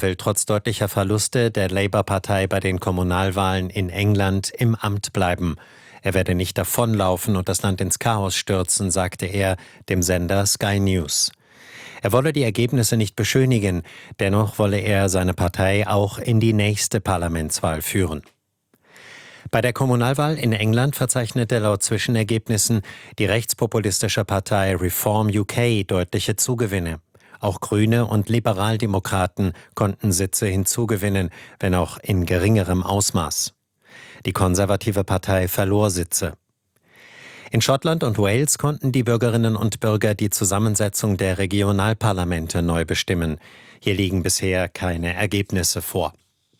will trotz deutlicher Verluste der Labour-Partei bei den Kommunalwahlen in England im Amt bleiben. Er werde nicht davonlaufen und das Land ins Chaos stürzen, sagte er dem Sender Sky News. Er wolle die Ergebnisse nicht beschönigen, dennoch wolle er seine Partei auch in die nächste Parlamentswahl führen. Bei der Kommunalwahl in England verzeichnete laut Zwischenergebnissen die rechtspopulistische Partei Reform UK deutliche Zugewinne. Auch Grüne und Liberaldemokraten konnten Sitze hinzugewinnen, wenn auch in geringerem Ausmaß. Die konservative Partei verlor Sitze. In Schottland und Wales konnten die Bürgerinnen und Bürger die Zusammensetzung der Regionalparlamente neu bestimmen. Hier liegen bisher keine Ergebnisse vor.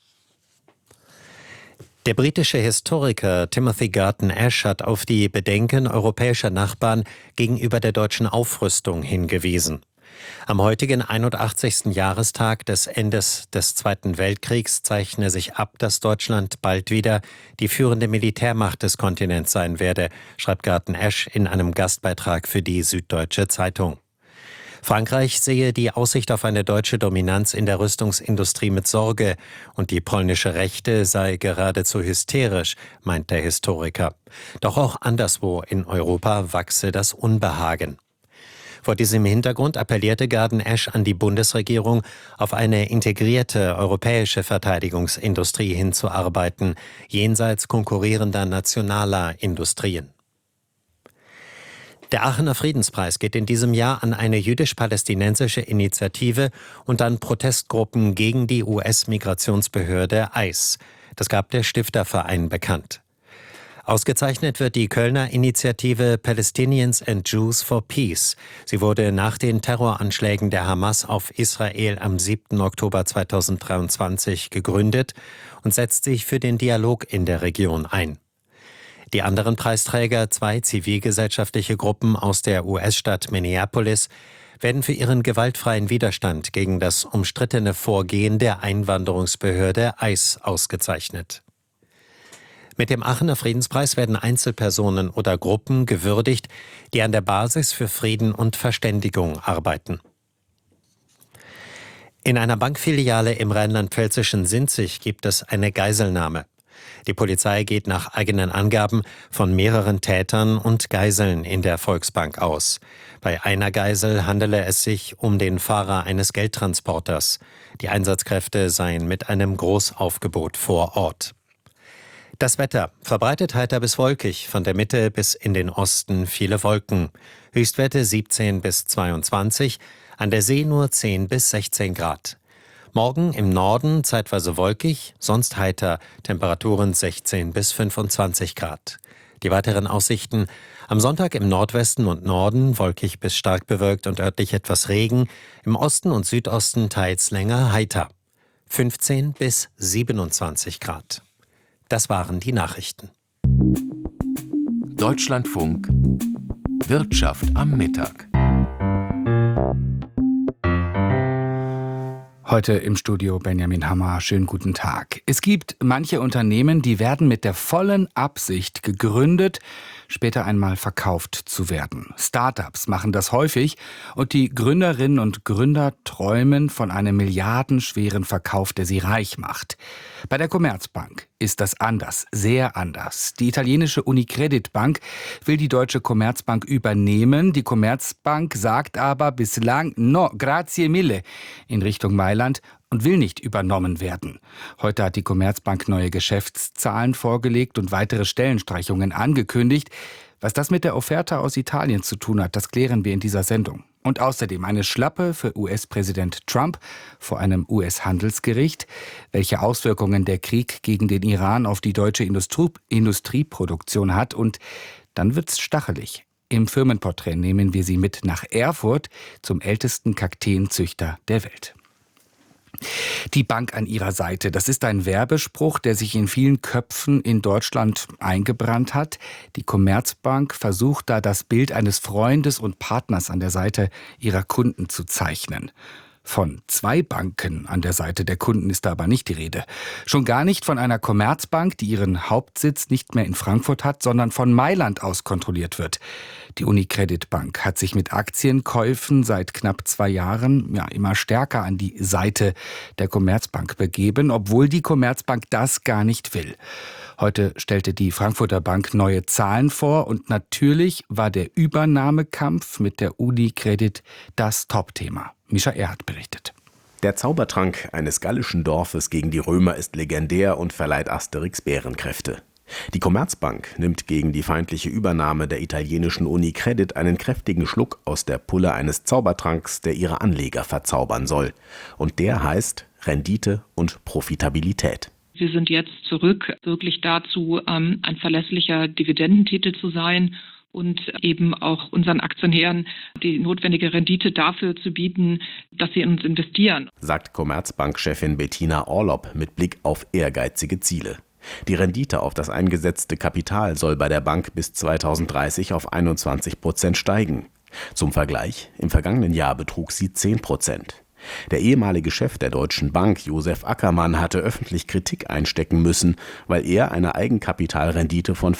Der britische Historiker Timothy Garton Ash hat auf die Bedenken europäischer Nachbarn gegenüber der deutschen Aufrüstung hingewiesen. Am heutigen 81. Jahrestag des Endes des Zweiten Weltkriegs zeichne sich ab, dass Deutschland bald wieder die führende Militärmacht des Kontinents sein werde, schreibt Garton Ash in einem Gastbeitrag für die Süddeutsche Zeitung. Frankreich sehe die Aussicht auf eine deutsche Dominanz in der Rüstungsindustrie mit Sorge und die polnische Rechte sei geradezu hysterisch, meint der Historiker. Doch auch anderswo in Europa wachse das Unbehagen. Vor diesem Hintergrund appellierte Garton Ash an die Bundesregierung, auf eine integrierte europäische Verteidigungsindustrie hinzuarbeiten, jenseits konkurrierender nationaler Industrien. Der Aachener Friedenspreis geht in diesem Jahr an eine jüdisch-palästinensische Initiative und an Protestgruppen gegen die US-Migrationsbehörde ICE. Das gab der Stifterverein bekannt. Ausgezeichnet wird die Kölner Initiative Palestinians and Jews for Peace. Sie wurde nach den Terroranschlägen der Hamas auf Israel am 7. Oktober 2023 gegründet und setzt sich für den Dialog in der Region ein. Die anderen Preisträger, 2 zivilgesellschaftliche Gruppen aus der US-Stadt Minneapolis, werden für ihren gewaltfreien Widerstand gegen das umstrittene Vorgehen der Einwanderungsbehörde ICE ausgezeichnet. Mit dem Aachener Friedenspreis werden Einzelpersonen oder Gruppen gewürdigt, die an der Basis für Frieden und Verständigung arbeiten. In einer Bankfiliale im rheinland-pfälzischen Sinzig gibt es eine Geiselnahme. Die Polizei geht nach eigenen Angaben von mehreren Tätern und Geiseln in der Volksbank aus. Bei einer Geisel handele es sich um den Fahrer eines Geldtransporters. Die Einsatzkräfte seien mit einem Großaufgebot vor Ort. Das Wetter: verbreitet heiter bis wolkig, von der Mitte bis in den Osten viele Wolken. Höchstwerte 17 bis 22, an der See nur 10 bis 16 Grad. Morgen im Norden zeitweise wolkig, sonst heiter, Temperaturen 16 bis 25 Grad. Die weiteren Aussichten: am Sonntag im Nordwesten und Norden wolkig bis stark bewölkt und örtlich etwas Regen, im Osten und Südosten teils länger heiter. 15 bis 27 Grad. Das waren die Nachrichten. Deutschlandfunk Wirtschaft am Mittag. Heute im Studio Benjamin Hammer. Schönen guten Tag. Es gibt manche Unternehmen, die werden mit der vollen Absicht gegründet, später einmal verkauft zu werden. Startups machen das häufig und die Gründerinnen und Gründer träumen von einem milliardenschweren Verkauf, der sie reich macht. Bei der Commerzbank ist das anders, sehr anders. Die italienische Unicredit Bank will die deutsche Commerzbank übernehmen. Die Commerzbank sagt aber bislang no, grazie mille in Richtung Mailand und will nicht übernommen werden. Heute hat die Commerzbank neue Geschäftszahlen vorgelegt und weitere Stellenstreichungen angekündigt. Was das mit der Offerte aus Italien zu tun hat, das klären wir in dieser Sendung. Und außerdem eine Schlappe für US-Präsident Trump vor einem US-Handelsgericht. Welche Auswirkungen der Krieg gegen den Iran auf die deutsche Industrieproduktion hat. Und dann wird's stachelig. Im Firmenporträt nehmen wir Sie mit nach Erfurt zum ältesten Kakteenzüchter der Welt. Die Bank an ihrer Seite, das ist ein Werbespruch, der sich in vielen Köpfen in Deutschland eingebrannt hat. Die Commerzbank versucht da das Bild eines Freundes und Partners an der Seite ihrer Kunden zu zeichnen. Von 2 Banken an der Seite der Kunden ist da aber nicht die Rede. Schon gar nicht von einer Commerzbank, die ihren Hauptsitz nicht mehr in Frankfurt hat, sondern von Mailand aus kontrolliert wird. Die UniCredit Bank hat sich mit Aktienkäufen seit knapp 2 Jahren immer stärker an die Seite der Commerzbank begeben, obwohl die Commerzbank das gar nicht will. Heute stellte die Frankfurter Bank neue Zahlen vor und natürlich war der Übernahmekampf mit der UniCredit das Topthema. Mischa Erhardt berichtet. Der Zaubertrank eines gallischen Dorfes gegen die Römer ist legendär und verleiht Asterix Bärenkräfte. Die Commerzbank nimmt gegen die feindliche Übernahme der italienischen UniCredit einen kräftigen Schluck aus der Pulle eines Zaubertranks, der ihre Anleger verzaubern soll. Und der heißt Rendite und Profitabilität. Wir sind jetzt zurück wirklich dazu, ein verlässlicher Dividendentitel zu sein und eben auch unseren Aktionären die notwendige Rendite dafür zu bieten, dass sie in uns investieren. Sagt Commerzbank-Chefin Bettina Orlopp mit Blick auf ehrgeizige Ziele. Die Rendite auf das eingesetzte Kapital soll bei der Bank bis 2030 auf 21% steigen. Zum Vergleich, im vergangenen Jahr betrug sie 10%. Der ehemalige Chef der Deutschen Bank, Josef Ackermann, hatte öffentlich Kritik einstecken müssen, weil er eine Eigenkapitalrendite von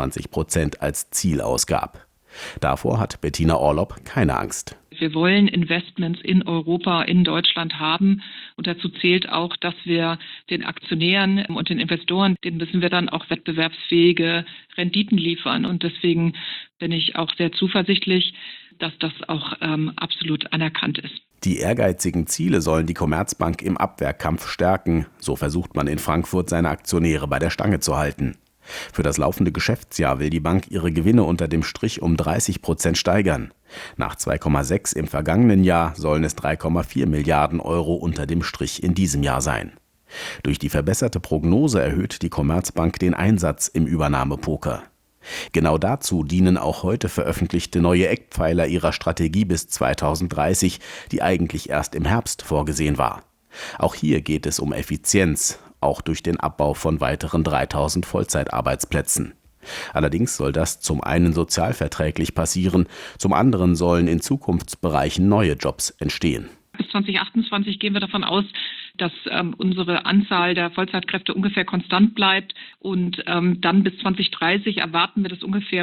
25% als Ziel ausgab. Davor hat Bettina Orlopp keine Angst. Wir wollen Investments in Europa, in Deutschland haben. Und dazu zählt auch, dass wir den Aktionären und den Investoren, denen müssen wir dann auch wettbewerbsfähige Renditen liefern. Und deswegen bin ich auch sehr zuversichtlich, dass das auch absolut anerkannt ist. Die ehrgeizigen Ziele sollen die Commerzbank im Abwehrkampf stärken. So versucht man in Frankfurt, seine Aktionäre bei der Stange zu halten. Für das laufende Geschäftsjahr will die Bank ihre Gewinne unter dem Strich um 30% steigern. Nach 2,6 im vergangenen Jahr sollen es 3,4 Milliarden Euro unter dem Strich in diesem Jahr sein. Durch die verbesserte Prognose erhöht die Commerzbank den Einsatz im Übernahmepoker. Genau dazu dienen auch heute veröffentlichte neue Eckpfeiler ihrer Strategie bis 2030, die eigentlich erst im Herbst vorgesehen war. Auch hier geht es um Effizienz, auch durch den Abbau von weiteren 3000 Vollzeitarbeitsplätzen. Allerdings soll das zum einen sozialverträglich passieren, zum anderen sollen in Zukunftsbereichen neue Jobs entstehen. Bis 2028 gehen wir davon aus, dass unsere Anzahl der Vollzeitkräfte ungefähr konstant bleibt. Und dann bis 2030 erwarten wir, dass ungefähr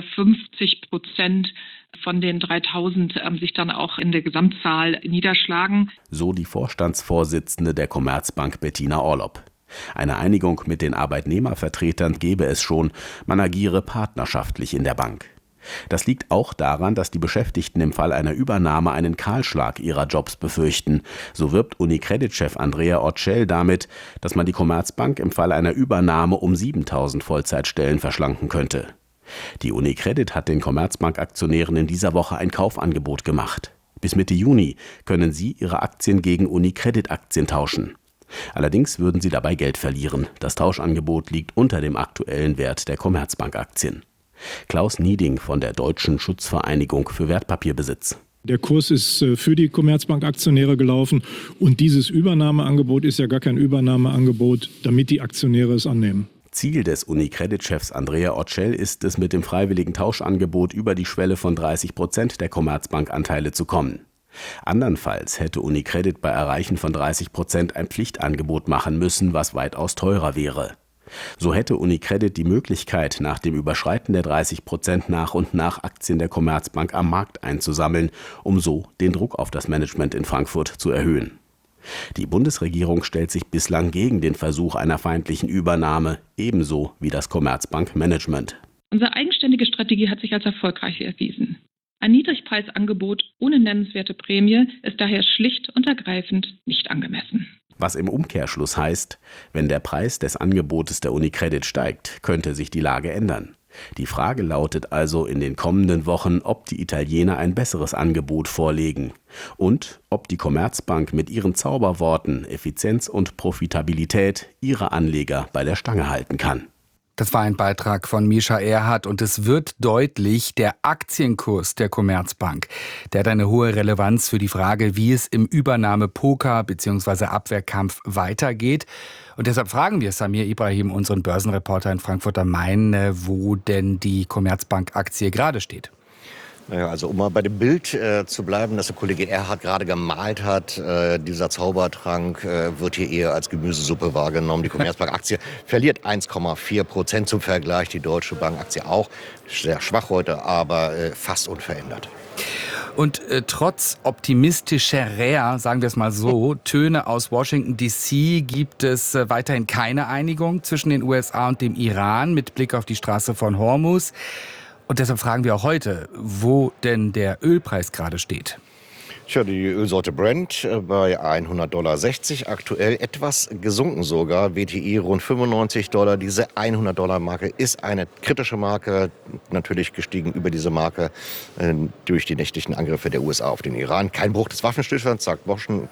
50% von den 3000 sich dann auch in der Gesamtzahl niederschlagen. So die Vorstandsvorsitzende der Commerzbank Bettina Orlopp. Eine Einigung mit den Arbeitnehmervertretern gebe es schon, man agiere partnerschaftlich in der Bank. Das liegt auch daran, dass die Beschäftigten im Fall einer Übernahme einen Kahlschlag ihrer Jobs befürchten. So wirbt UniCredit-Chef Andrea Orcel damit, dass man die Commerzbank im Fall einer Übernahme um 7000 Vollzeitstellen verschlanken könnte. Die UniCredit hat den Commerzbank-Aktionären in dieser Woche ein Kaufangebot gemacht. Bis Mitte Juni können sie ihre Aktien gegen UniCredit-Aktien tauschen. Allerdings würden sie dabei Geld verlieren. Das Tauschangebot liegt unter dem aktuellen Wert der Commerzbank-Aktien. Klaus Nieding von der Deutschen Schutzvereinigung für Wertpapierbesitz. Der Kurs ist für die Commerzbank-Aktionäre gelaufen und dieses Übernahmeangebot ist ja gar kein Übernahmeangebot, damit die Aktionäre es annehmen. Ziel des UniCredit-Chefs Andrea Orcel ist es, mit dem freiwilligen Tauschangebot über die Schwelle von 30% der Commerzbank-Anteile zu kommen. Andernfalls hätte UniCredit bei Erreichen von 30% ein Pflichtangebot machen müssen, was weitaus teurer wäre. So hätte UniCredit die Möglichkeit, nach dem Überschreiten der 30% nach und nach Aktien der Commerzbank am Markt einzusammeln, um so den Druck auf das Management in Frankfurt zu erhöhen. Die Bundesregierung stellt sich bislang gegen den Versuch einer feindlichen Übernahme, ebenso wie das Commerzbank-Management. Unsere eigenständige Strategie hat sich als erfolgreich erwiesen. Ein Niedrigpreisangebot ohne nennenswerte Prämie ist daher schlicht und ergreifend nicht angemessen. Was im Umkehrschluss heißt, wenn der Preis des Angebotes der UniCredit steigt, könnte sich die Lage ändern. Die Frage lautet also in den kommenden Wochen, ob die Italiener ein besseres Angebot vorlegen und ob die Commerzbank mit ihren Zauberworten Effizienz und Profitabilität ihre Anleger bei der Stange halten kann. Das war ein Beitrag von Mischa Erhardt und es wird deutlich, der Aktienkurs der Commerzbank, der hat eine hohe Relevanz für die Frage, wie es im Übernahmepoker bzw. Abwehrkampf weitergeht. Und deshalb fragen wir Samir Ibrahim, unseren Börsenreporter in Frankfurt am Main, wo denn die Commerzbank-Aktie gerade steht. Naja, also um mal bei dem Bild zu bleiben, das der Kollege Erhard gerade gemalt hat, dieser Zaubertrank wird hier eher als Gemüsesuppe wahrgenommen. Die Commerzbank-Aktie verliert 1,4% zum Vergleich. Die Deutsche Bank-Aktie auch sehr schwach heute, aber fast unverändert. Und trotz optimistischerer, sagen wir es mal so, Töne aus Washington D.C. gibt es weiterhin keine Einigung zwischen den USA und dem Iran mit Blick auf die Straße von Hormuz. Und deshalb fragen wir auch heute, wo denn der Ölpreis gerade steht. Tja, die Ölsorte Brent bei $100,60, aktuell etwas gesunken sogar. WTI rund $95. Diese $100-Marke ist eine kritische Marke, natürlich gestiegen über diese Marke durch die nächtlichen Angriffe der USA auf den Iran. Kein Bruch des Waffenstillstands, sagt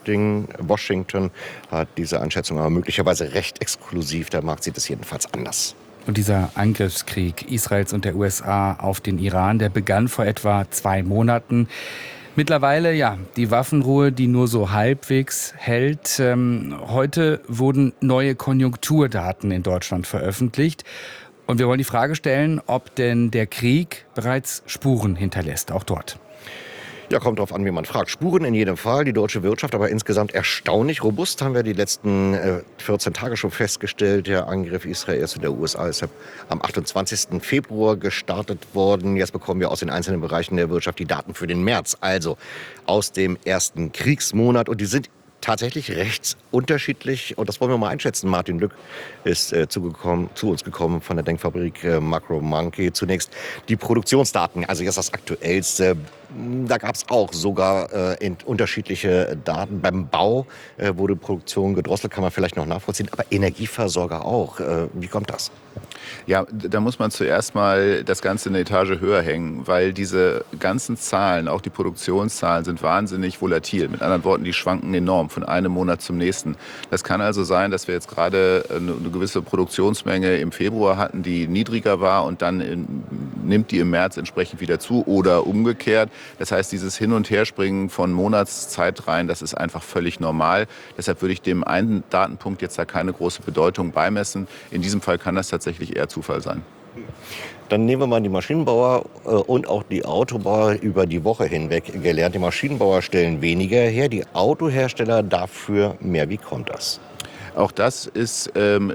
Washington hat diese Einschätzung aber möglicherweise recht exklusiv. Der Markt sieht es jedenfalls anders. Und dieser Angriffskrieg Israels und der USA auf den Iran, der begann vor etwa 2 Monaten. Mittlerweile, ja, die Waffenruhe, die nur so halbwegs hält. Heute wurden neue Konjunkturdaten in Deutschland veröffentlicht. Und wir wollen die Frage stellen, ob denn der Krieg bereits Spuren hinterlässt, auch dort. Ja, kommt drauf an, wie man fragt. Spuren in jedem Fall. Die deutsche Wirtschaft aber insgesamt erstaunlich robust, haben wir die letzten 14 Tage schon festgestellt. Der Angriff Israels und der USA ist am 28. Februar gestartet worden. Jetzt bekommen wir aus den einzelnen Bereichen der Wirtschaft die Daten für den März, also aus dem ersten Kriegsmonat. Und die sind tatsächlich recht unterschiedlich. Und das wollen wir mal einschätzen. Martin Lück ist zu uns gekommen von der Denkfabrik Macro Monkey. Zunächst die Produktionsdaten, also jetzt das Aktuellste. Da gab es auch sogar unterschiedliche Daten. Beim Bau wurde Produktion gedrosselt, kann man vielleicht noch nachvollziehen, aber Energieversorger auch. Wie kommt das? Ja, da muss man zuerst mal das Ganze eine Etage höher hängen, weil diese ganzen Zahlen, auch die Produktionszahlen, sind wahnsinnig volatil. Mit anderen Worten, die schwanken enorm von einem Monat zum nächsten. Das kann also sein, dass wir jetzt gerade eine gewisse Produktionsmenge im Februar hatten, die niedriger war und dann nimmt die im März entsprechend wieder zu oder umgekehrt. Das heißt, dieses Hin- und Herspringen von Monatszeitreihen, das ist einfach völlig normal. Deshalb würde ich dem einen Datenpunkt jetzt da keine große Bedeutung beimessen. In diesem Fall kann das tatsächlich eher Zufall sein. Dann nehmen wir mal die Maschinenbauer und auch die Autobauer über die Woche hinweg gelernt. Die Maschinenbauer stellen weniger her, die Autohersteller dafür mehr. Wie kommt das? Auch das ist,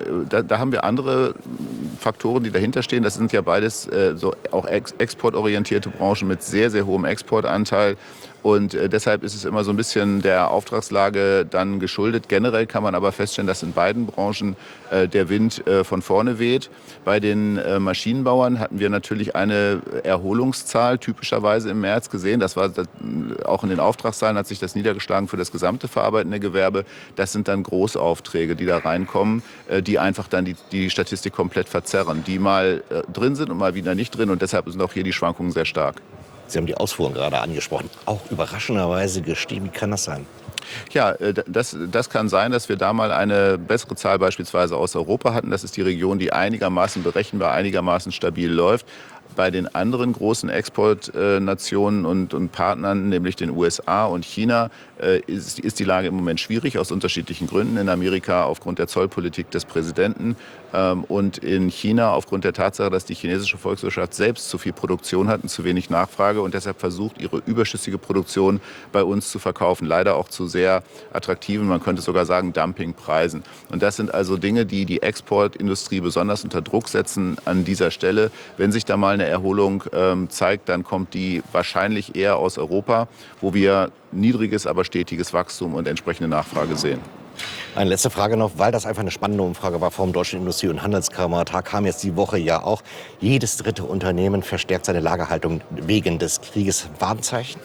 da haben wir andere Faktoren, die dahinter stehen. Das sind ja beides so auch exportorientierte Branchen mit sehr, sehr hohem Exportanteil. Und deshalb ist es immer so ein bisschen der Auftragslage dann geschuldet. Generell kann man aber feststellen, dass in beiden Branchen der Wind von vorne weht. Bei den Maschinenbauern hatten wir natürlich eine Erholungszahl typischerweise im März gesehen. Das war auch in den Auftragszahlen hat sich das niedergeschlagen für das gesamte verarbeitende Gewerbe. Das sind dann Großaufträge, die da reinkommen, die einfach dann die Statistik komplett verzerren, die mal drin sind und mal wieder nicht drin. Und deshalb sind auch hier die Schwankungen sehr stark. Sie haben die Ausfuhren gerade angesprochen, auch überraschenderweise gestiegen. Wie kann das sein? Ja, das kann sein, dass wir da mal eine bessere Zahl beispielsweise aus Europa hatten. Das ist die Region, die einigermaßen berechenbar, einigermaßen stabil läuft. Bei den anderen großen Exportnationen und Partnern, nämlich den USA und China, ist die Lage im Moment schwierig aus unterschiedlichen Gründen. In Amerika aufgrund der Zollpolitik des Präsidenten und in China aufgrund der Tatsache, dass die chinesische Volkswirtschaft selbst zu viel Produktion hat und zu wenig Nachfrage und deshalb versucht, ihre überschüssige Produktion bei uns zu verkaufen. Leider auch zu sehr attraktiven, man könnte sogar sagen, Dumpingpreisen. Und das sind also Dinge, die die Exportindustrie besonders unter Druck setzen an dieser Stelle. Wenn sich da mal eine Erholung zeigt, dann kommt die wahrscheinlich eher aus Europa, wo wir niedriges, aber stetiges Wachstum und entsprechende Nachfrage sehen. Eine letzte Frage noch, weil das einfach eine spannende Umfrage war vom Deutschen Industrie- und Handelskammertag, kam jetzt die Woche ja auch. Jedes dritte Unternehmen verstärkt seine Lagerhaltung wegen des Krieges. Warnzeichen?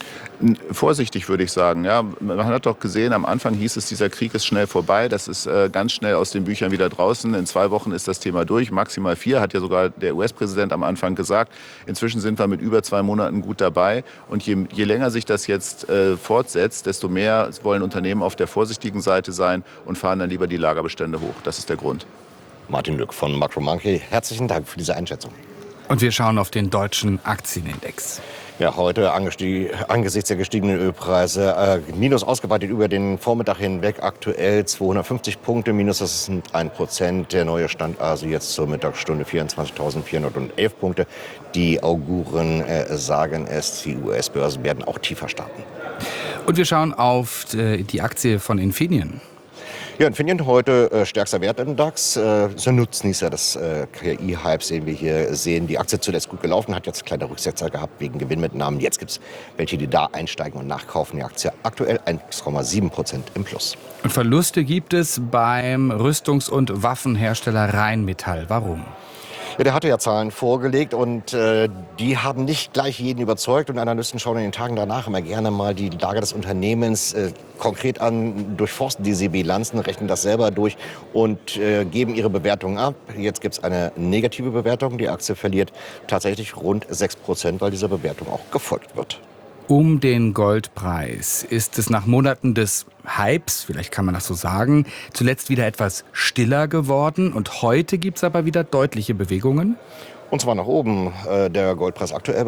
Vorsichtig, würde ich sagen. Ja, man hat doch gesehen, am Anfang hieß es, dieser Krieg ist schnell vorbei. Das ist ganz schnell aus den Büchern wieder draußen. In 2 Wochen ist das Thema durch. Maximal 4, hat ja sogar der US-Präsident am Anfang gesagt. Inzwischen sind wir mit über 2 Monaten gut dabei. Und je länger sich das jetzt fortsetzt, desto mehr wollen Unternehmen auf der vorsichtigen Seite sein und fahren dann lieber die Lagerbestände hoch. Das ist der Grund. Martin Lück von Macro Monkey, herzlichen Dank für diese Einschätzung. Und wir schauen auf den deutschen Aktienindex. Ja, heute angesichts der gestiegenen Ölpreise Minus ausgeweitet über den Vormittag hinweg. Aktuell 250 Punkte Minus, das ist 1%. Der neue Stand also jetzt zur Mittagsstunde 24.411 Punkte. Die Auguren sagen es, die US-Börsen werden auch tiefer starten. Und wir schauen auf die Aktie von Infineon. Ja, Infineon heute stärkster Wert im DAX. So ein Nutznießer des KI-Hypes, den wir hier sehen. Die Aktie zuletzt gut gelaufen, hat jetzt kleine Rücksetzer gehabt wegen Gewinnmitnahmen. Jetzt gibt es welche, die da einsteigen und nachkaufen. Die Aktie aktuell 1,7% im Plus. Und Verluste gibt es beim Rüstungs- und Waffenhersteller Rheinmetall. Warum? Ja, der hatte ja Zahlen vorgelegt und die haben nicht gleich jeden überzeugt. Und Analysten schauen in den Tagen danach immer gerne mal die Lage des Unternehmens konkret an, durchforsten diese Bilanzen, rechnen das selber durch und geben ihre Bewertungen ab. Jetzt gibt es eine negative Bewertung. Die Aktie verliert tatsächlich rund 6%, weil dieser Bewertung auch gefolgt wird. Um den Goldpreis ist es nach Monaten des Hypes, vielleicht kann man das so sagen, zuletzt wieder etwas stiller geworden. Und heute gibt es aber wieder deutliche Bewegungen. Und zwar nach oben. Der Goldpreis aktuell bei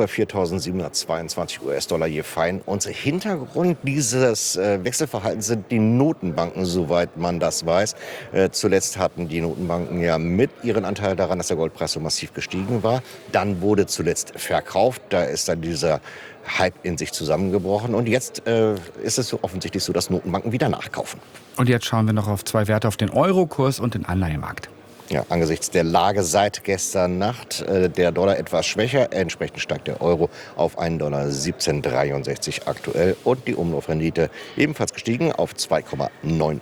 4.722 US-Dollar je Feinunze. Hintergrund dieses Wechselverhaltens sind die Notenbanken, soweit man das weiß. Zuletzt hatten die Notenbanken ja mit ihren Anteil daran, dass der Goldpreis so massiv gestiegen war. Dann wurde zuletzt verkauft. Da ist dann dieser Hype in sich zusammengebrochen. Und jetzt ist es so offensichtlich so, dass Notenbanken wieder nachkaufen. Und jetzt schauen wir noch auf zwei Werte, auf den Eurokurs und den Anleihemarkt. Ja, angesichts der Lage seit gestern Nacht, der Dollar etwas schwächer. Entsprechend steigt der Euro auf $1,1763 aktuell. Und die Umlaufrendite ebenfalls gestiegen auf 2,98%.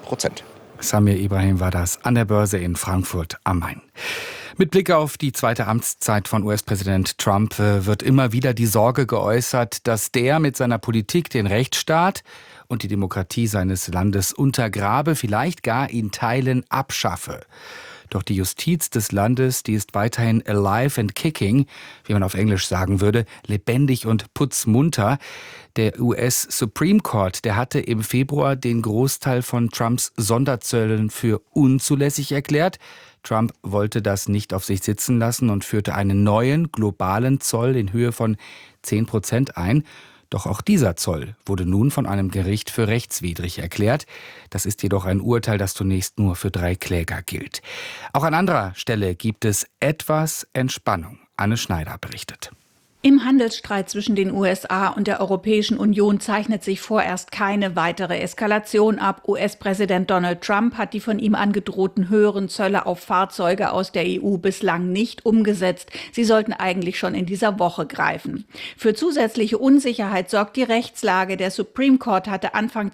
Samir Ibrahim war das an der Börse in Frankfurt am Main. Mit Blick auf die zweite Amtszeit von US-Präsident Trump wird immer wieder die Sorge geäußert, dass der mit seiner Politik den Rechtsstaat und die Demokratie seines Landes untergrabe, vielleicht gar in Teilen abschaffe. Doch die Justiz des Landes, die ist weiterhin alive and kicking, wie man auf Englisch sagen würde, lebendig und putzmunter. Der US Supreme Court, der hatte im Februar den Großteil von Trumps Sonderzöllen für unzulässig erklärt. Trump wollte das nicht auf sich sitzen lassen und führte einen neuen globalen Zoll in Höhe von 10% ein. Doch auch dieser Zoll wurde nun von einem Gericht für rechtswidrig erklärt. Das ist jedoch ein Urteil, das zunächst nur für 3 Kläger gilt. Auch an anderer Stelle gibt es etwas Entspannung. Anne Schneider berichtet. Im Handelsstreit zwischen den USA und der Europäischen Union zeichnet sich vorerst keine weitere Eskalation ab. US-Präsident Donald Trump hat die von ihm angedrohten höheren Zölle auf Fahrzeuge aus der EU bislang nicht umgesetzt. Sie sollten eigentlich schon in dieser Woche greifen. Für zusätzliche Unsicherheit sorgt die Rechtslage. Der Supreme Court hatte Anfang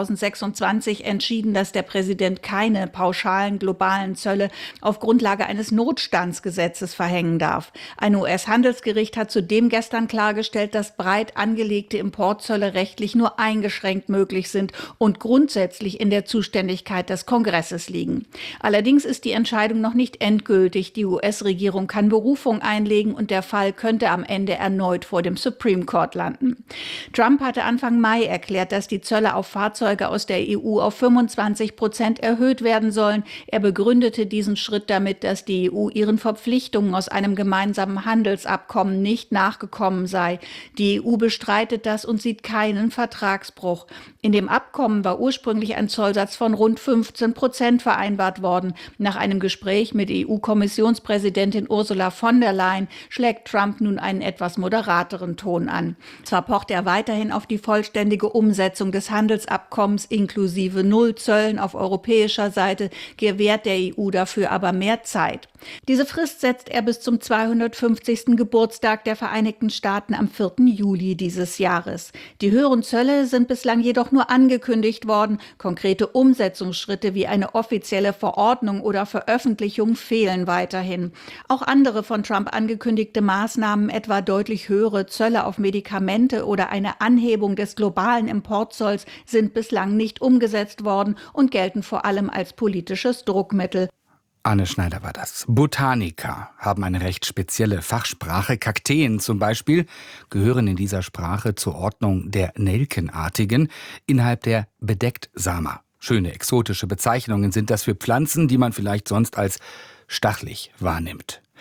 2026 entschieden, dass der Präsident keine pauschalen globalen Zölle auf Grundlage eines Notstandsgesetzes verhängen darf. Ein US-Handelsgericht hat zudem gestern klargestellt, dass breit angelegte Importzölle rechtlich nur eingeschränkt möglich sind und grundsätzlich in der Zuständigkeit des Kongresses liegen. Allerdings ist die Entscheidung noch nicht endgültig. Die US-Regierung kann Berufung einlegen und der Fall könnte am Ende erneut vor dem Supreme Court landen. Trump hatte Anfang Mai erklärt, dass die Zölle auf Fahrzeuge aus der EU auf 25% erhöht werden sollen. Er begründete diesen Schritt damit, dass die EU ihren Verpflichtungen aus einem gemeinsamen Handelsabkommen nicht nachgekommen sei. Die EU bestreitet das und sieht keinen Vertragsbruch. In dem Abkommen war ursprünglich ein Zollsatz von rund 15% vereinbart worden. Nach einem Gespräch mit EU-Kommissionspräsidentin Ursula von der Leyen schlägt Trump nun einen etwas moderateren Ton an. Zwar pocht er weiterhin auf die vollständige Umsetzung des Handelsabkommens inklusive Nullzöllen auf europäischer Seite, gewährt der EU dafür aber mehr Zeit. Diese Frist setzt er bis zum 250. Geburtstag der Vereinigten Staaten am 4. Juli dieses Jahres. Die höheren Zölle sind bislang jedoch nur angekündigt worden. Konkrete Umsetzungsschritte wie eine offizielle Verordnung oder Veröffentlichung fehlen weiterhin. Auch andere von Trump angekündigte Maßnahmen, etwa deutlich höhere Zölle auf Medikamente oder eine Anhebung des globalen Importzolls, sind bislang nicht umgesetzt worden und gelten vor allem als politisches Druckmittel. Anne Schneider war das. Botaniker haben eine recht spezielle Fachsprache. Kakteen zum Beispiel gehören in dieser Sprache zur Ordnung der Nelkenartigen innerhalb der Bedecktsamer. Schöne exotische Bezeichnungen sind das für Pflanzen, die man vielleicht sonst als stachelig wahrnimmt.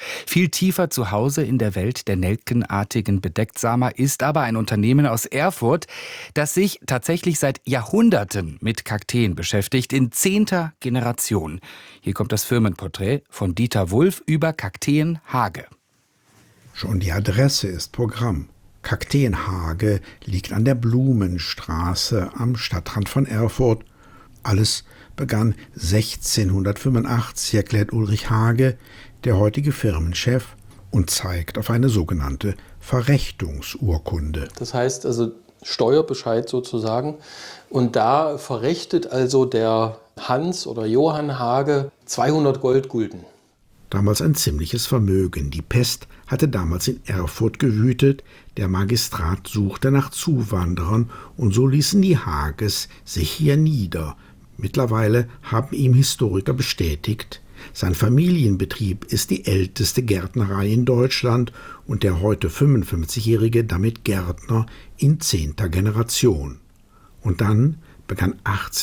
Viel tiefer zu Hause in der Welt der nelkenartigen Bedecktsamer ist aber ein Unternehmen aus Erfurt, das sich tatsächlich seit Jahrhunderten mit Kakteen beschäftigt, in 10. Generation. Hier kommt das Firmenporträt von Dieter Wulff über Kakteen Hage. Schon die Adresse ist Programm. Kakteen Hage liegt an der Blumenstraße am Stadtrand von Erfurt. Alles begann 1685, erklärt Ulrich Hage, der heutige Firmenchef, und zeigt auf eine sogenannte Verrechtungsurkunde. Das heißt also Steuerbescheid sozusagen. Und da verrechtet also der Hans oder Johann Hage 200 Goldgulden. Damals ein ziemliches Vermögen. Die Pest hatte damals in Erfurt gewütet. Der Magistrat suchte nach Zuwanderern und so ließen die Hages sich hier nieder. Mittlerweile haben ihm Historiker bestätigt, sein Familienbetrieb ist die älteste Gärtnerei in Deutschland und der heute 55-Jährige damit Gärtner in 10. Generation. Und dann begann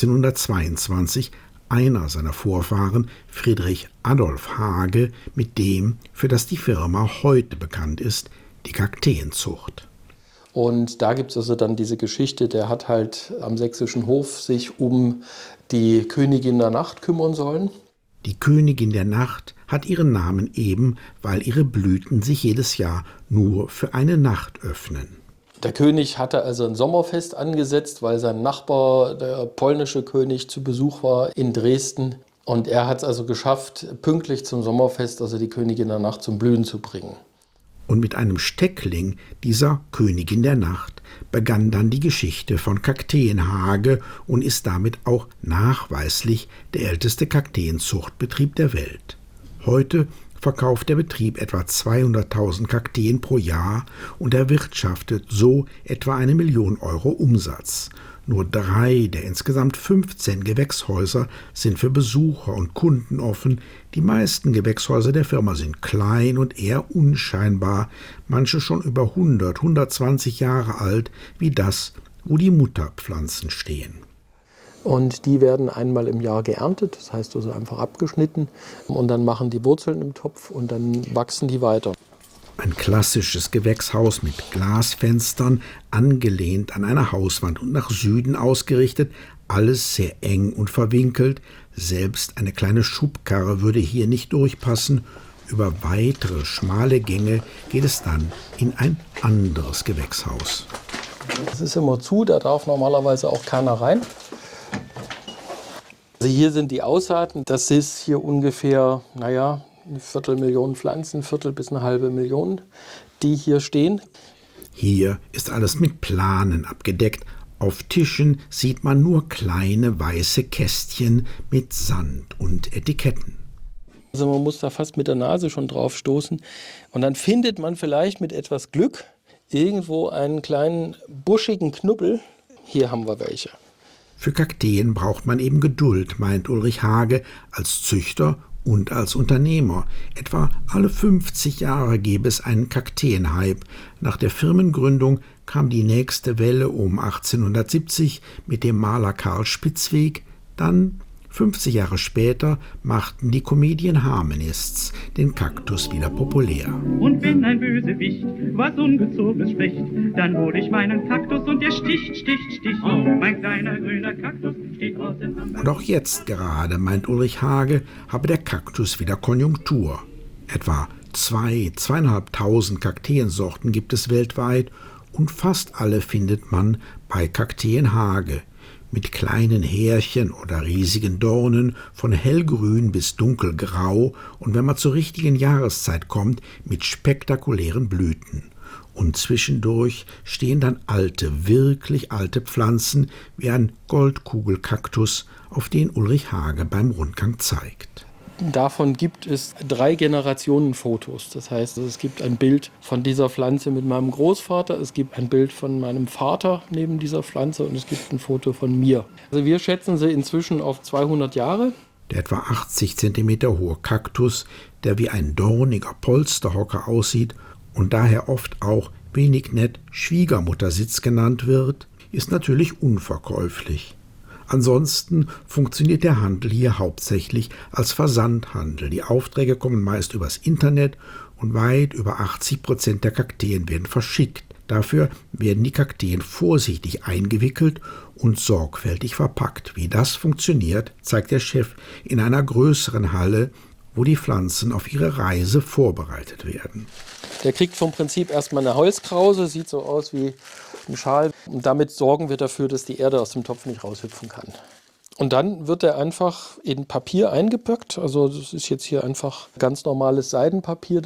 1822 einer seiner Vorfahren, Friedrich Adolf Hage, mit dem, für das die Firma heute bekannt ist, die Kakteenzucht. Und da gibt es also dann diese Geschichte, der hat halt am sächsischen Hof sich um die Königin der Nacht kümmern sollen. Die Königin der Nacht hat ihren Namen eben, weil ihre Blüten sich jedes Jahr nur für eine Nacht öffnen. Der König hatte also ein Sommerfest angesetzt, weil sein Nachbar, der polnische König, zu Besuch war in Dresden. Und er hat es also geschafft, pünktlich zum Sommerfest, also die Königin der Nacht zum Blühen zu bringen. Und mit einem Steckling dieser Königin der Nacht begann dann die Geschichte von Kakteen Hage und ist damit auch nachweislich der älteste Kakteenzuchtbetrieb der Welt. Heute verkauft der Betrieb etwa 200.000 Kakteen pro Jahr und erwirtschaftet so etwa 1 Million Euro Umsatz. Nur 3 der insgesamt 15 Gewächshäuser sind für Besucher und Kunden offen. Die meisten Gewächshäuser der Firma sind klein und eher unscheinbar, manche schon über 100, 120 Jahre alt, wie das, wo die Mutterpflanzen stehen. Und die werden einmal im Jahr geerntet, das heißt also einfach abgeschnitten und dann machen die Wurzeln im Topf und dann wachsen die weiter. Ein klassisches Gewächshaus mit Glasfenstern, angelehnt an eine Hauswand und nach Süden ausgerichtet, alles sehr eng und verwinkelt. Selbst eine kleine Schubkarre würde hier nicht durchpassen. Über weitere schmale Gänge geht es dann in ein anderes Gewächshaus. Das ist immer zu, da darf normalerweise auch keiner rein. Also hier sind die Aussaaten, das ist hier ungefähr, eine 250.000 Pflanzen, 1/4 bis 1/2 Million, die hier stehen. Hier ist alles mit Planen abgedeckt. Auf Tischen sieht man nur kleine weiße Kästchen mit Sand und Etiketten. Also man muss da fast mit der Nase schon drauf stoßen und dann findet man vielleicht mit etwas Glück irgendwo einen kleinen buschigen Knubbel. Hier haben wir welche. Für Kakteen braucht man eben Geduld, meint Ulrich Hage, als Züchter und als Unternehmer. Etwa alle 50 Jahre gäbe es einen Kakteenhype. Nach der Firmengründung kam die nächste Welle um 1870 mit dem Maler Karl Spitzweg. Dann, 50 Jahre später, machten die Comedian Harmonists den Kaktus wieder populär. Und wenn ein Bösewicht was Ungezogenes spricht, dann hol ich meinen Kaktus und der sticht, sticht, sticht. Oh, mein kleiner grüner Kaktus steht auseinander. Und auch jetzt gerade, meint Ulrich Hage, habe der Kaktus wieder Konjunktur. Etwa 2.500 Kakteensorten gibt es weltweit und fast alle findet man bei Kakteen Hage. Mit kleinen Härchen oder riesigen Dornen, von hellgrün bis dunkelgrau und wenn man zur richtigen Jahreszeit kommt, mit spektakulären Blüten. Und zwischendurch stehen dann alte, wirklich alte Pflanzen wie ein Goldkugelkaktus, auf den Ulrich Hage beim Rundgang zeigt. Davon gibt es 3 Generationen Fotos. Das heißt, es gibt ein Bild von dieser Pflanze mit meinem Großvater, es gibt ein Bild von meinem Vater neben dieser Pflanze und es gibt ein Foto von mir. Also wir schätzen sie inzwischen auf 200 Jahre. Der etwa 80 cm hohe Kaktus, der wie ein dorniger Polsterhocker aussieht und daher oft auch wenig nett Schwiegermuttersitz genannt wird, ist natürlich unverkäuflich. Ansonsten funktioniert der Handel hier hauptsächlich als Versandhandel. Die Aufträge kommen meist übers Internet und weit über 80% der Kakteen werden verschickt. Dafür werden die Kakteen vorsichtig eingewickelt und sorgfältig verpackt. Wie das funktioniert, zeigt der Chef in einer größeren Halle, wo die Pflanzen auf ihre Reise vorbereitet werden. Der kriegt vom Prinzip erstmal eine Holzkrause, sieht so aus wie ein Schal. Und damit sorgen wir dafür, dass die Erde aus dem Topf nicht raushüpfen kann. Und dann wird er einfach in Papier eingepackt. Also das ist jetzt hier einfach ganz normales Seidenpapier.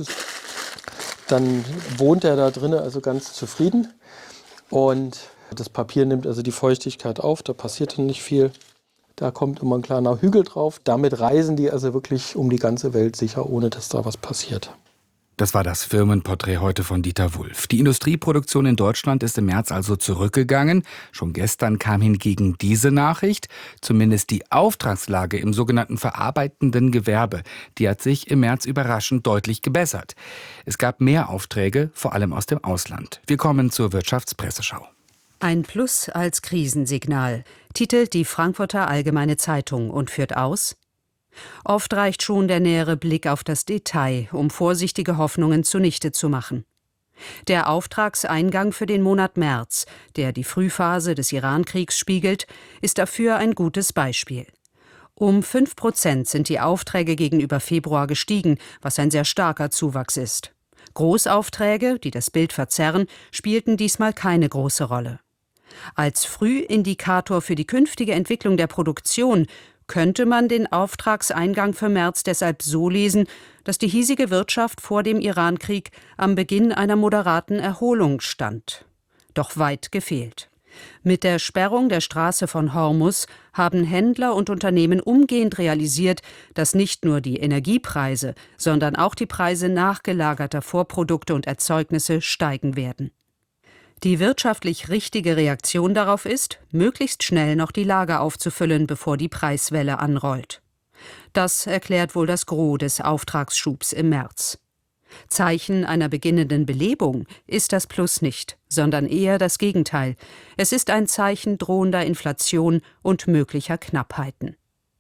Dann wohnt er da drin also ganz zufrieden. Und das Papier nimmt also die Feuchtigkeit auf, da passiert dann nicht viel. Da kommt immer ein kleiner Hügel drauf. Damit reisen die also wirklich um die ganze Welt sicher, ohne dass da was passiert. Das war das Firmenporträt heute von Dieter Wulff. Die Industrieproduktion in Deutschland ist im März also zurückgegangen. Schon gestern kam hingegen diese Nachricht. Zumindest die Auftragslage im sogenannten verarbeitenden Gewerbe, die hat sich im März überraschend deutlich gebessert. Es gab mehr Aufträge, vor allem aus dem Ausland. Wir kommen zur Wirtschaftspresseschau. Ein Plus als Krisensignal, titelt die Frankfurter Allgemeine Zeitung und führt aus: Oft reicht schon der nähere Blick auf das Detail, um vorsichtige Hoffnungen zunichte zu machen. Der Auftragseingang für den Monat März, der die Frühphase des Iran-Kriegs spiegelt, ist dafür ein gutes Beispiel. Um 5% sind die Aufträge gegenüber Februar gestiegen, was ein sehr starker Zuwachs ist. Großaufträge, die das Bild verzerren, spielten diesmal keine große Rolle. Als Frühindikator für die künftige Entwicklung der Produktion könnte man den Auftragseingang für März deshalb so lesen, dass die hiesige Wirtschaft vor dem Iran-Krieg am Beginn einer moderaten Erholung stand. Doch weit gefehlt. Mit der Sperrung der Straße von Hormuz haben Händler und Unternehmen umgehend realisiert, dass nicht nur die Energiepreise, sondern auch die Preise nachgelagerter Vorprodukte und Erzeugnisse steigen werden. Die wirtschaftlich richtige Reaktion darauf ist, möglichst schnell noch die Lager aufzufüllen, bevor die Preiswelle anrollt. Das erklärt wohl das Gros des Auftragsschubs im März. Zeichen einer beginnenden Belebung ist das Plus nicht, sondern eher das Gegenteil. Es ist ein Zeichen drohender Inflation und möglicher Knappheiten.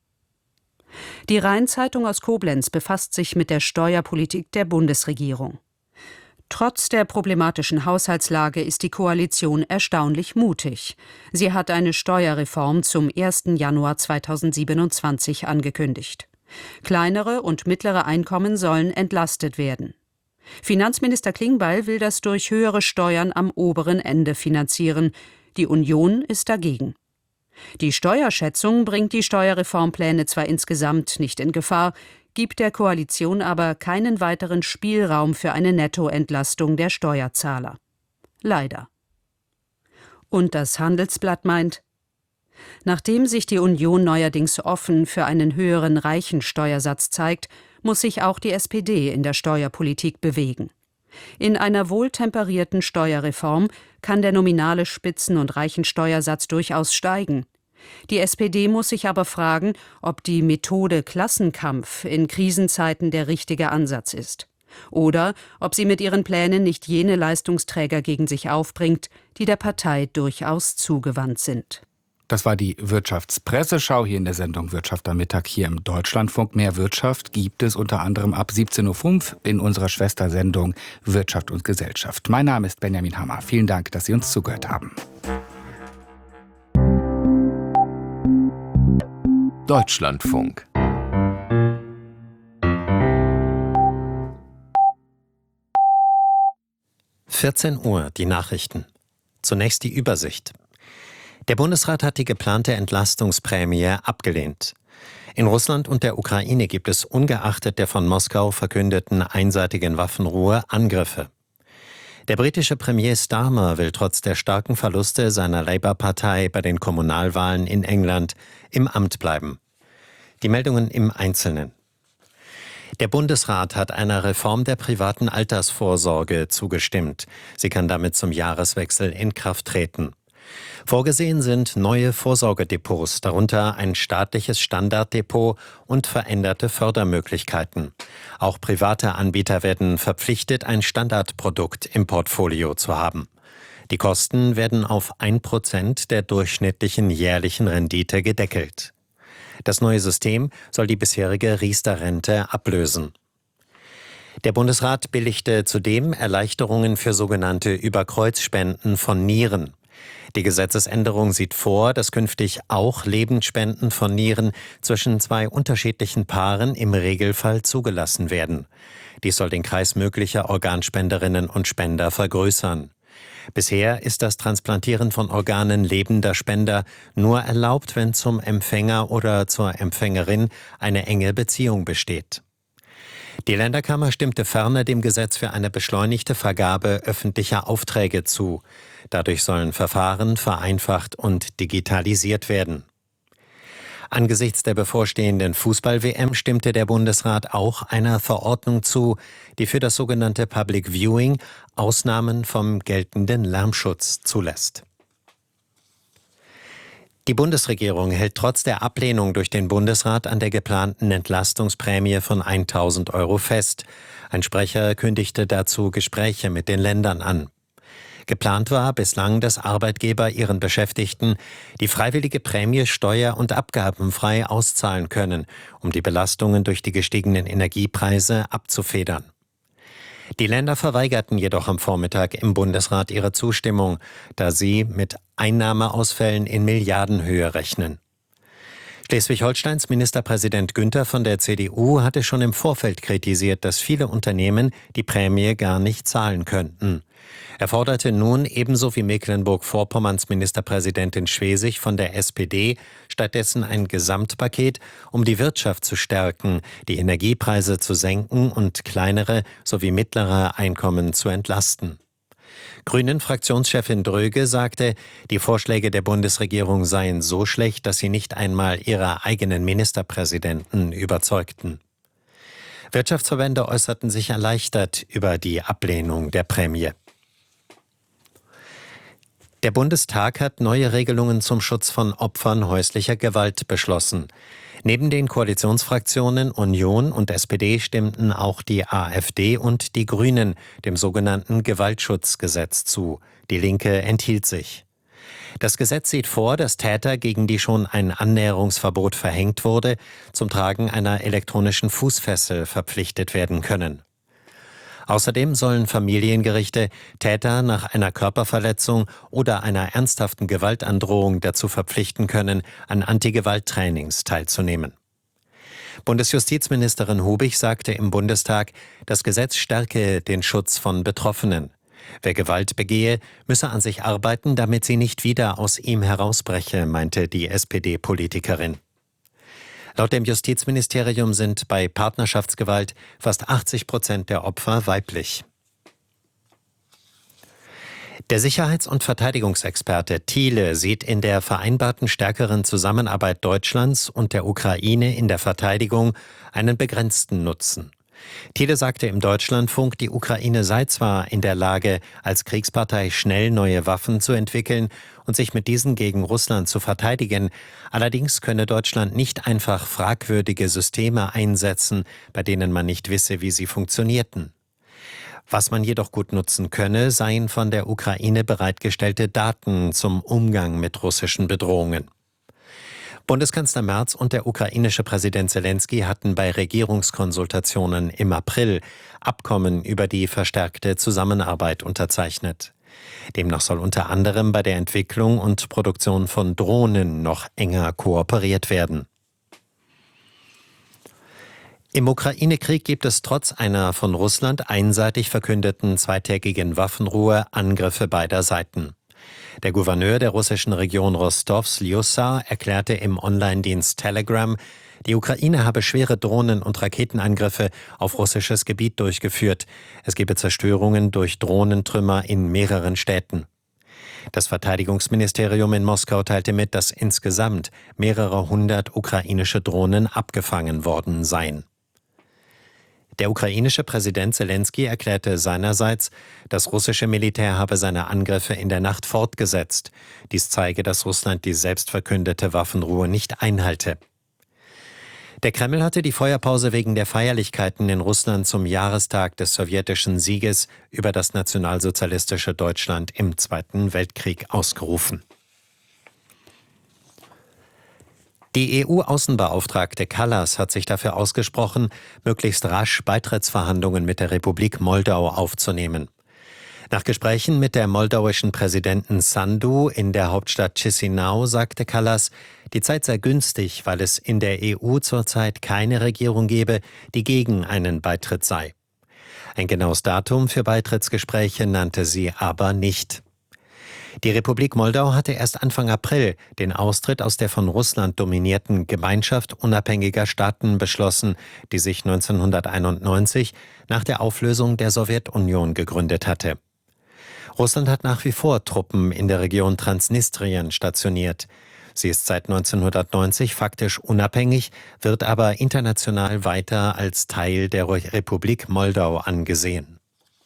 Die Rhein-Zeitung aus Koblenz befasst sich mit der Steuerpolitik der Bundesregierung. Trotz der problematischen Haushaltslage ist die Koalition erstaunlich mutig. Sie hat eine Steuerreform zum 1. Januar 2027 angekündigt. Kleinere und mittlere Einkommen sollen entlastet werden. Finanzminister Klingbeil will das durch höhere Steuern am oberen Ende finanzieren. Die Union ist dagegen. Die Steuerschätzung bringt die Steuerreformpläne zwar insgesamt nicht in Gefahr, gibt der Koalition aber keinen weiteren Spielraum für eine Nettoentlastung der Steuerzahler. Leider. Und das Handelsblatt meint: Nachdem sich die Union neuerdings offen für einen höheren Reichensteuersatz zeigt, muss sich auch die SPD in der Steuerpolitik bewegen. In einer wohltemperierten Steuerreform kann der nominale Spitzen- und Reichensteuersatz durchaus steigen. Die SPD muss sich aber fragen, ob die Methode Klassenkampf in Krisenzeiten der richtige Ansatz ist. Oder ob sie mit ihren Plänen nicht jene Leistungsträger gegen sich aufbringt, die der Partei durchaus zugewandt sind. Das war die Wirtschaftspresseschau hier in der Sendung Wirtschaft am Mittag hier im Deutschlandfunk. Mehr Wirtschaft gibt es unter anderem ab 17.05 Uhr in unserer Schwestersendung Wirtschaft und Gesellschaft. Mein Name ist Benjamin Hammer. Vielen Dank, dass Sie uns zugehört haben. Deutschlandfunk. Uhr, die Nachrichten. Zunächst die Übersicht. Der Bundesrat hat die geplante Entlastungsprämie abgelehnt. In Russland und der Ukraine gibt es ungeachtet der von Moskau verkündeten einseitigen Waffenruhe Angriffe. Der britische Premier Starmer will trotz der starken Verluste seiner Labour-Partei bei den Kommunalwahlen in England im Amt bleiben. Die Meldungen im Einzelnen. Der Bundesrat hat einer Reform der privaten Altersvorsorge zugestimmt. Sie kann damit zum Jahreswechsel in Kraft treten. Vorgesehen sind neue Vorsorgedepots, darunter ein staatliches Standarddepot und veränderte Fördermöglichkeiten. Auch private Anbieter werden verpflichtet, ein Standardprodukt im Portfolio zu haben. Die Kosten werden auf 1% der durchschnittlichen jährlichen Rendite gedeckelt. Das neue System soll die bisherige Riester-Rente ablösen. Der Bundesrat billigte zudem Erleichterungen für sogenannte Überkreuzspenden von Nieren. Die Gesetzesänderung sieht vor, dass künftig auch Lebensspenden von Nieren zwischen zwei unterschiedlichen Paaren im Regelfall zugelassen werden. Dies soll den Kreis möglicher Organspenderinnen und Spender vergrößern. Bisher ist das Transplantieren von Organen lebender Spender nur erlaubt, wenn zum Empfänger oder zur Empfängerin eine enge Beziehung besteht. Die Länderkammer stimmte ferner dem Gesetz für eine beschleunigte Vergabe öffentlicher Aufträge zu. Dadurch sollen Verfahren vereinfacht und digitalisiert werden. Angesichts der bevorstehenden Fußball-WM stimmte der Bundesrat auch einer Verordnung zu, die für das sogenannte Public Viewing Ausnahmen vom geltenden Lärmschutz zulässt. Die Bundesregierung hält trotz der Ablehnung durch den Bundesrat an der geplanten Entlastungsprämie von 1.000 € fest. Ein Sprecher kündigte dazu Gespräche mit den Ländern an. Geplant war bislang, dass Arbeitgeber ihren Beschäftigten die freiwillige Prämie steuer- und abgabenfrei auszahlen können, um die Belastungen durch die gestiegenen Energiepreise abzufedern. Die Länder verweigerten jedoch am Vormittag im Bundesrat ihre Zustimmung, da sie mit Einnahmeausfällen in Milliardenhöhe rechnen. Schleswig-Holsteins Ministerpräsident Günther von der CDU hatte schon im Vorfeld kritisiert, dass viele Unternehmen die Prämie gar nicht zahlen könnten. Er forderte nun ebenso wie Mecklenburg-Vorpommerns Ministerpräsidentin Schwesig von der SPD stattdessen ein Gesamtpaket, um die Wirtschaft zu stärken, die Energiepreise zu senken und kleinere sowie mittlere Einkommen zu entlasten. Grünen-Fraktionschefin Dröge sagte, die Vorschläge der Bundesregierung seien so schlecht, dass sie nicht einmal ihre eigenen Ministerpräsidenten überzeugten. Wirtschaftsverbände äußerten sich erleichtert über die Ablehnung der Prämie. Der Bundestag hat neue Regelungen zum Schutz von Opfern häuslicher Gewalt beschlossen. Neben den Koalitionsfraktionen Union und SPD stimmten auch die AfD und die Grünen dem sogenannten Gewaltschutzgesetz zu. Die Linke enthielt sich. Das Gesetz sieht vor, dass Täter, gegen die schon ein Annäherungsverbot verhängt wurde, zum Tragen einer elektronischen Fußfessel verpflichtet werden können. Außerdem sollen Familiengerichte Täter nach einer Körperverletzung oder einer ernsthaften Gewaltandrohung dazu verpflichten können, an Antigewalttrainings teilzunehmen. Bundesjustizministerin Hubig sagte im Bundestag, das Gesetz stärke den Schutz von Betroffenen. Wer Gewalt begehe, müsse an sich arbeiten, damit sie nicht wieder aus ihm herausbreche, meinte die SPD-Politikerin. Laut dem Justizministerium sind bei Partnerschaftsgewalt fast 80% der Opfer weiblich. Der Sicherheits- und Verteidigungsexperte Thiele sieht in der vereinbarten stärkeren Zusammenarbeit Deutschlands und der Ukraine in der Verteidigung einen begrenzten Nutzen. Thiele sagte im Deutschlandfunk, die Ukraine sei zwar in der Lage, als Kriegspartei schnell neue Waffen zu entwickeln und sich mit diesen gegen Russland zu verteidigen, allerdings könne Deutschland nicht einfach fragwürdige Systeme einsetzen, bei denen man nicht wisse, wie sie funktionierten. Was man jedoch gut nutzen könne, seien von der Ukraine bereitgestellte Daten zum Umgang mit russischen Bedrohungen. Bundeskanzler Merz und der ukrainische Präsident Selenskyj hatten bei Regierungskonsultationen im April Abkommen über die verstärkte Zusammenarbeit unterzeichnet. Demnach soll unter anderem bei der Entwicklung und Produktion von Drohnen noch enger kooperiert werden. Im Ukraine-Krieg gibt es trotz einer von Russland einseitig verkündeten zweitägigen Waffenruhe Angriffe beider Seiten. Der Gouverneur der russischen Region Rostov, Slyusa, erklärte im Online-Dienst Telegram, die Ukraine habe schwere Drohnen- und Raketenangriffe auf russisches Gebiet durchgeführt. Es gebe Zerstörungen durch Drohnentrümmer in mehreren Städten. Das Verteidigungsministerium in Moskau teilte mit, dass insgesamt mehrere hundert ukrainische Drohnen abgefangen worden seien. Der ukrainische Präsident Selenskyj erklärte seinerseits, das russische Militär habe seine Angriffe in der Nacht fortgesetzt. Dies zeige, dass Russland die selbstverkündete Waffenruhe nicht einhalte. Der Kreml hatte die Feuerpause wegen der Feierlichkeiten in Russland zum Jahrestag des sowjetischen Sieges über das nationalsozialistische Deutschland im Zweiten Weltkrieg ausgerufen. Die EU-Außenbeauftragte Kallas hat sich dafür ausgesprochen, möglichst rasch Beitrittsverhandlungen mit der Republik Moldau aufzunehmen. Nach Gesprächen mit der moldauischen Präsidentin Sandu in der Hauptstadt Chisinau sagte Kallas, die Zeit sei günstig, weil es in der EU zurzeit keine Regierung gebe, die gegen einen Beitritt sei. Ein genaues Datum für Beitrittsgespräche nannte sie aber nicht. Die Republik Moldau hatte erst Anfang April den Austritt aus der von Russland dominierten Gemeinschaft unabhängiger Staaten beschlossen, die sich 1991 nach der Auflösung der Sowjetunion gegründet hatte. Russland hat nach wie vor Truppen in der Region Transnistrien stationiert. Sie ist seit 1990 faktisch unabhängig, wird aber international weiter als Teil der Republik Moldau angesehen.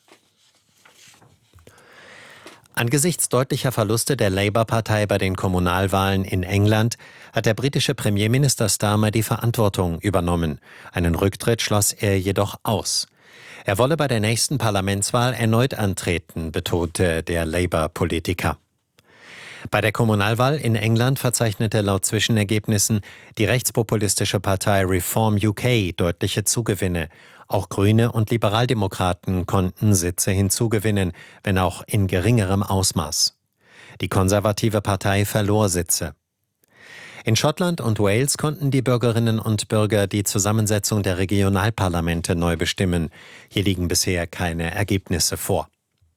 Angesichts deutlicher Verluste der Labour-Partei bei den Kommunalwahlen in England hat der britische Premierminister Starmer die Verantwortung übernommen. Einen Rücktritt schloss er jedoch aus. Er wolle bei der nächsten Parlamentswahl erneut antreten, betonte der Labour-Politiker. Bei der Kommunalwahl in England verzeichnete laut Zwischenergebnissen die rechtspopulistische Partei Reform UK deutliche Zugewinne. Auch Grüne und Liberaldemokraten konnten Sitze hinzugewinnen, wenn auch in geringerem Ausmaß. Die konservative Partei verlor Sitze. In Schottland und Wales konnten die Bürgerinnen und Bürger die Zusammensetzung der Regionalparlamente neu bestimmen. Hier liegen bisher keine Ergebnisse vor.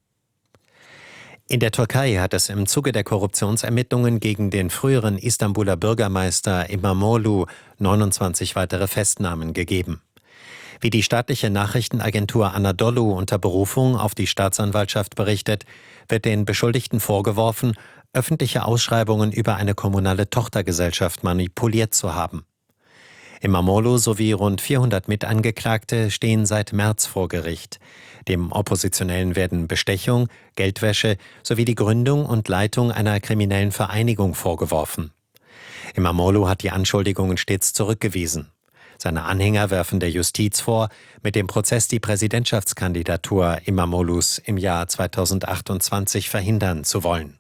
In der Türkei hat es im Zuge der Korruptionsermittlungen gegen den früheren Istanbuler Bürgermeister İmamoğlu 29 weitere Festnahmen gegeben. Wie die staatliche Nachrichtenagentur Anadolu unter Berufung auf die Staatsanwaltschaft berichtet, wird den Beschuldigten vorgeworfen, öffentliche Ausschreibungen über eine kommunale Tochtergesellschaft manipuliert zu haben. İmamoğlu sowie rund 400 Mitangeklagte stehen seit März vor Gericht. Dem Oppositionellen werden Bestechung, Geldwäsche sowie die Gründung und Leitung einer kriminellen Vereinigung vorgeworfen. İmamoğlu hat die Anschuldigungen stets zurückgewiesen. Seine Anhänger werfen der Justiz vor, mit dem Prozess die Präsidentschaftskandidatur İmamoğlu's im Jahr 2028 verhindern zu wollen.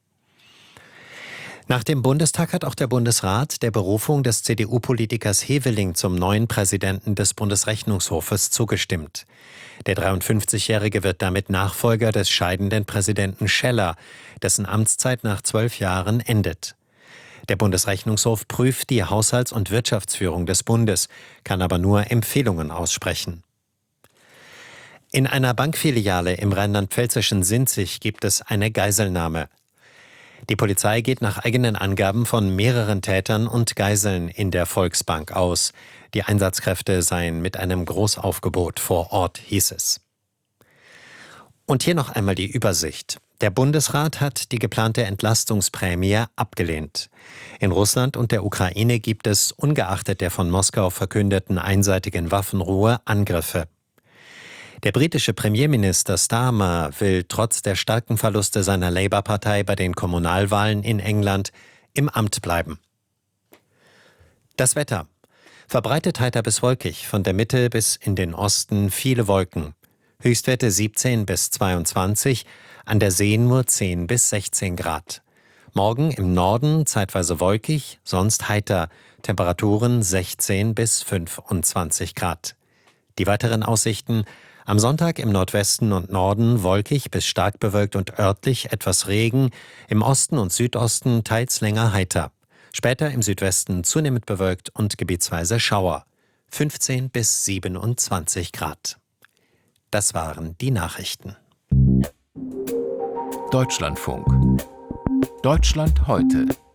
Nach dem Bundestag hat auch der Bundesrat der Berufung des CDU-Politikers Heveling zum neuen Präsidenten des Bundesrechnungshofes zugestimmt. Der 53-Jährige wird damit Nachfolger des scheidenden Präsidenten Scheller, dessen Amtszeit nach 12 Jahren endet. Der Bundesrechnungshof prüft die Haushalts- und Wirtschaftsführung des Bundes, kann aber nur Empfehlungen aussprechen. In einer Bankfiliale im rheinland-pfälzischen Sinzig gibt es eine Geiselnahme. Die Polizei geht nach eigenen Angaben von mehreren Tätern und Geiseln in der Volksbank aus. Die Einsatzkräfte seien mit einem Großaufgebot vor Ort, hieß es. Und hier noch einmal die Übersicht. Der Bundesrat hat die geplante Entlastungsprämie abgelehnt. In Russland und der Ukraine gibt es, ungeachtet der von Moskau verkündeten einseitigen Waffenruhe, Angriffe. Der britische Premierminister Starmer will trotz der starken Verluste seiner Labour-Partei bei den Kommunalwahlen in England im Amt bleiben. Das Wetter. Verbreitet heiter bis wolkig, von der Mitte bis in den Osten viele Wolken. Höchstwerte 17 bis 22, an der See nur 10 bis 16 Grad. Morgen im Norden zeitweise wolkig, sonst heiter, Temperaturen 16 bis 25 Grad. Die weiteren Aussichten: am Sonntag im Nordwesten und Norden wolkig bis stark bewölkt und örtlich etwas Regen, im Osten und Südosten teils länger heiter. Später im Südwesten zunehmend bewölkt und gebietsweise Schauer. 15 bis 27 Grad. Das waren die Nachrichten. Deutschlandfunk. Deutschland heute.